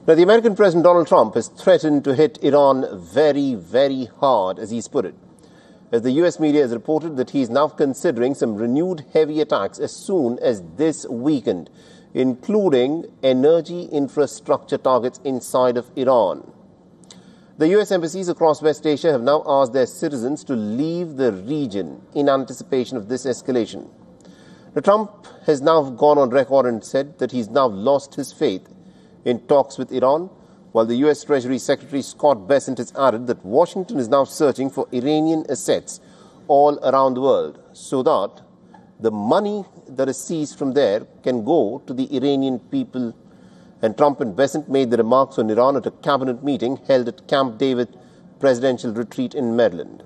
Now, the American President Donald Trump has threatened to hit Iran very, very hard, as he's put it, as the U.S. media has reported that he is now considering some renewed heavy attacks as soon as this weekend, including energy infrastructure targets inside of Iran. The U.S. embassies across West Asia have now asked their citizens to leave the region in anticipation of this escalation. Now, Trump has now gone on record and said that he's now lost his faith in talks with Iran, while the U.S. Treasury Secretary Scott Bessent has added that Washington is now searching for Iranian assets all around the world so that the money that is seized from there can go to the Iranian people. And Trump and Bessent made the remarks on Iran at a cabinet meeting held at Camp David Presidential Retreat in Maryland.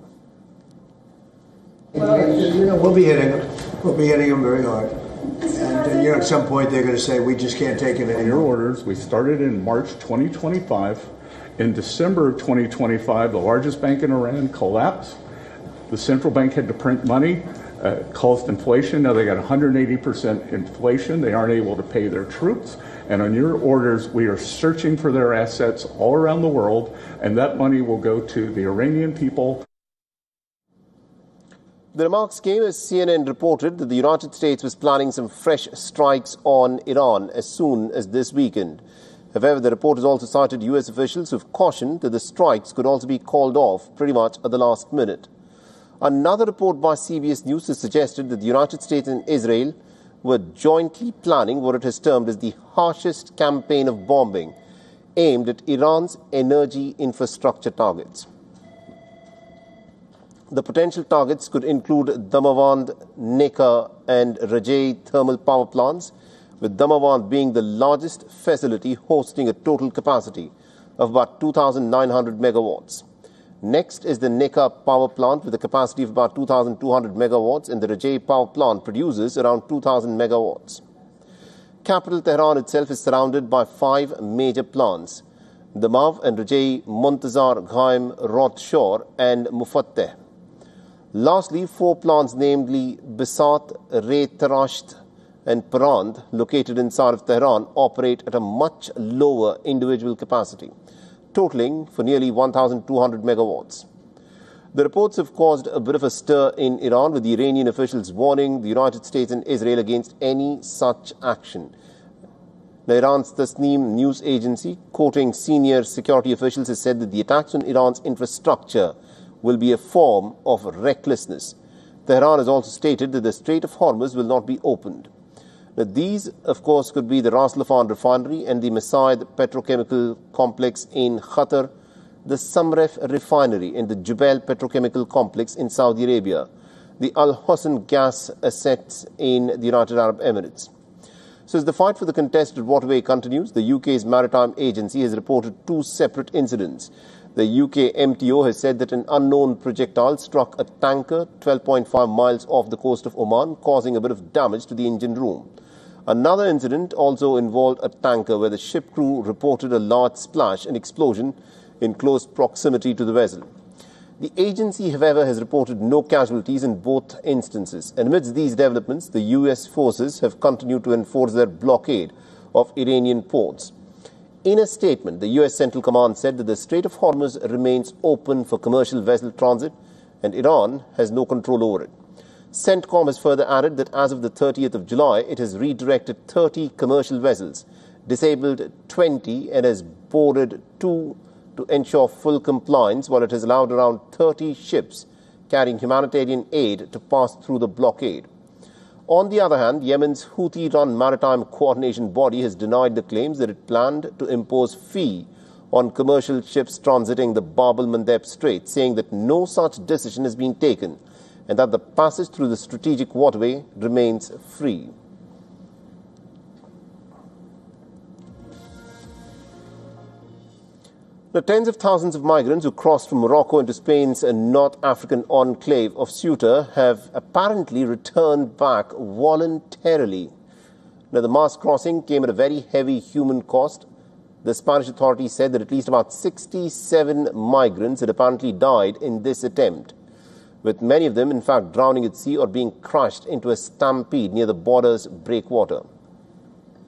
We'll be hitting them. We'll be hitting them very hard. And at some point they're going to say, we just can't take it anymore. Your orders, we started in March 2025. In December of 2025, the largest bank in Iran collapsed. The central bank had to print money, caused inflation. Now they got 180% inflation. They aren't able to pay their troops. And on your orders, we are searching for their assets all around the world, and that money will go to the Iranian people. The remarks came as CNN reported that the United States was planning some fresh strikes on Iran as soon as this weekend. However, the report has also cited U.S. officials who have cautioned that the strikes could also be called off pretty much at the last minute. Another report by CBS News has suggested that the United States and Israel were jointly planning what it has termed as the harshest campaign of bombing aimed at Iran's energy infrastructure targets. The potential targets could include Damavand, Neckar and Rajai thermal power plants, with Damavand being the largest facility hosting a total capacity of about 2,900 megawatts. Next is the Neckar power plant with a capacity of about 2,200 megawatts, and the Rajai power plant produces around 2,000 megawatts. Capital Tehran itself is surrounded by 5 major plants: Damav and Rajai, Muntazar, Ghaim, Rodshor and Mufatteh. Lastly, 4 plants, namely Bisat, Re Tarasht and Parand, located inside of Tehran, operate at a much lower individual capacity, totaling for nearly 1,200 megawatts. The reports have caused a bit of a stir in Iran, with the Iranian officials warning the United States and Israel against any such action. Now, Iran's Tasnim news agency, quoting senior security officials, has said that the attacks on Iran's infrastructure will be a form of recklessness. Tehran has also stated that the Strait of Hormuz will not be opened. Now, these, of course, could be the Ras Laffan refinery and the Mesaid petrochemical complex in Qatar, the Samref refinery and the Jubail petrochemical complex in Saudi Arabia, the Al Hosn gas assets in the United Arab Emirates. So as the fight for the contested waterway continues, the UK's maritime agency has reported 2 separate incidents. The UK MTO has said that an unknown projectile struck a tanker 12.5 miles off the coast of Oman, causing a bit of damage to the engine room. Another incident also involved a tanker where the ship crew reported a large splash and explosion in close proximity to the vessel. The agency, however, has reported no casualties in both instances. And amidst these developments, the US forces have continued to enforce their blockade of Iranian ports. In a statement, the U.S. Central Command said that the Strait of Hormuz remains open for commercial vessel transit and Iran has no control over it. CENTCOM has further added that as of the 30th of July, it has redirected 30 commercial vessels, disabled 20 and has boarded 2 to ensure full compliance, while it has allowed around 30 ships carrying humanitarian aid to pass through the blockade. On the other hand, Yemen's Houthi-run maritime coordination body has denied the claims that it planned to impose fee on commercial ships transiting the Bab el-Mandeb Strait, saying that no such decision has been taken and that the passage through the strategic waterway remains free. The tens of thousands of migrants who crossed from Morocco into Spain's North African enclave of Ceuta have apparently returned back voluntarily. Now, the mass crossing came at a very heavy human cost. The Spanish authorities said that at least about 67 migrants had apparently died in this attempt, with many of them, in fact, drowning at sea or being crushed into a stampede near the border's breakwater.